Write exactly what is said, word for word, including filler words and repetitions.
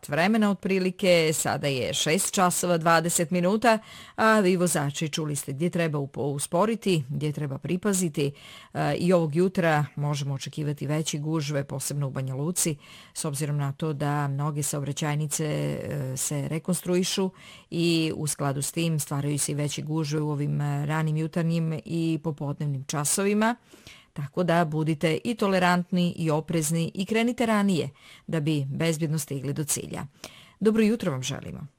sat vremena otprilike, sada je šest časova dvadeset minuta, a vi vozači čuli ste gdje treba usporiti, gdje treba pripaziti. I ovog jutra možemo očekivati veći gužve, posebno u Banja Luci, s obzirom na to da mnoge saobraćajnice se rekonstruišu i u skladu s tim stvaraju se i veći gužve u ovim ranim jutarnjim i popodnevnim časovima. Tako da budite i tolerantni i oprezni i krenite ranije da bi bezbjedno stigli do cilja. Dobro jutro vam želimo.